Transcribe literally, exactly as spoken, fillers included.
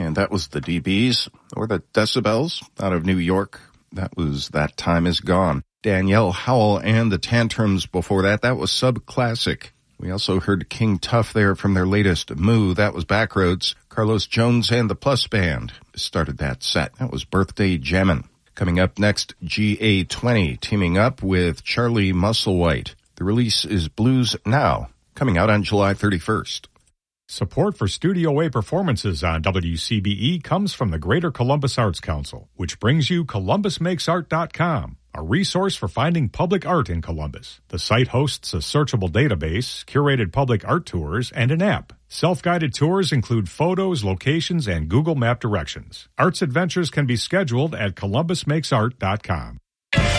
And that was the D Bs, or the Decibels, out of New York. That was That Time Is Gone. Danielle Howell and the Tantrums before that. That was Subclassic. We also heard King Tuff there from their latest Moo. That was Backroads. Carlos Jones and the Plus Band started that set. That was Birthday Jammin'. Coming up next, G A twenty, teaming up with Charlie Musselwhite. The release is Blues Now, coming out on July thirty-first. Support for Studio A performances on W C B E comes from the Greater Columbus Arts Council, which brings you Columbus Makes Art dot com, a resource for finding public art in Columbus. The site hosts a searchable database, curated public art tours, and an app. Self-guided tours include photos, locations, and Google Map directions. Arts adventures can be scheduled at Columbus Makes Art dot com.